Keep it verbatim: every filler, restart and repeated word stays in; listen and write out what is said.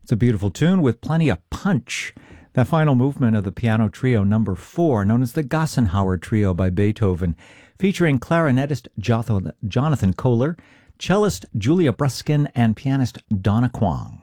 It's a beautiful tune with plenty of punch. That final movement of the piano trio number four, known as the Gassenhauer Trio by Beethoven, featuring clarinetist Jonathan Kohler, cellist Julia Bruskin, and pianist Donna Kwong.